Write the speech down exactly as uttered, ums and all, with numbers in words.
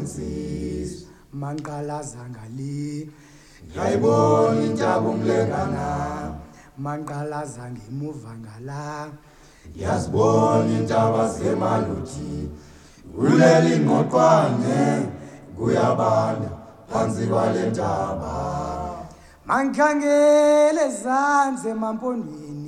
insizwa manqalaza ngali ngiyayibona intaba umlengana manqalaza ngemuva ngala ngiyazibona intaba zemaluthi kuleli ngoqwane kuyabanda phansi kwale ntaba mangikhangele ezansi emampondweni